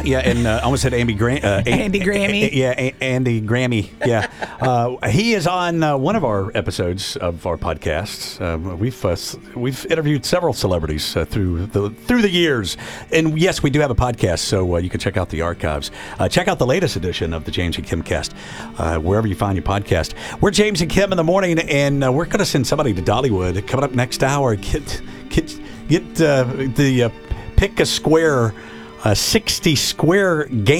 Yeah, and I almost said Andy Grammy. Andy Grammy. Yeah, he is on one of our episodes of our podcasts. We've interviewed several celebrities through the years, and yes, we do have a podcast, so you can check out the archives. Check out the latest edition of the James and Kim Cast wherever you find your podcast. We're James and Kim in the morning, and we're going to send somebody to Dollywood coming up next hour. Get the pick a square, 60 square game.